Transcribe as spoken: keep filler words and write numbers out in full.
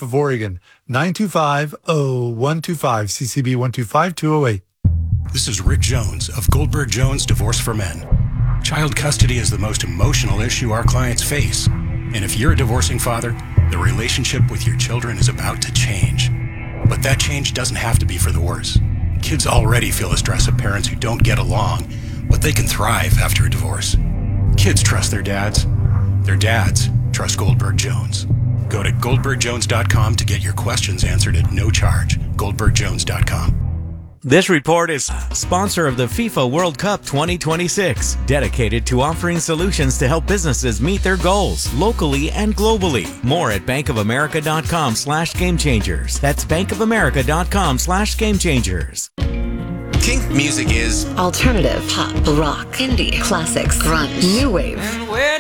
Sheriff of Oregon, nine two five, oh one two five, C C B one two five, two oh eight. This is Rick Jones of Goldberg Jones Divorce for Men. Child custody is the most emotional issue our clients face. And if you're a divorcing father, the relationship with your children is about to change. But that change doesn't have to be for the worse. Kids already feel the stress of parents who don't get along, but they can thrive after a divorce. Kids trust their dads. Their dads trust Goldberg Jones. Go to goldberg jones dot com to get your questions answered at no charge. goldberg jones dot com. This report is sponsor of the FIFA World Cup twenty twenty-six, dedicated to offering solutions to help businesses meet their goals locally and globally. More at bankofamerica.com slash game changers. That's bankofamerica.com slash game changers. Kink music is alternative, pop, rock, indie, classics, grunge, new wave. And where